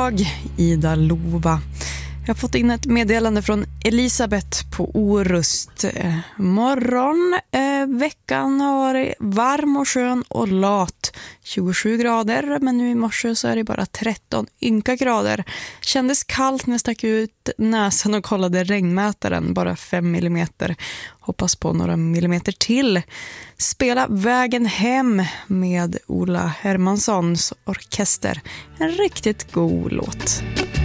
dag, Ida Lova. Jag har fått in ett meddelande från Elisabeth på Orust. Morgon, veckan har varit varm och skön och lat. 27 grader, men nu i morse så är det bara 13 ynka grader. Kändes kallt när jag stack ut näsan och kollade regnmätaren, bara 5 millimeter. Hoppas på några millimeter till. Spela Vägen hem med Ola Hermanssons orkester. En riktigt god låt.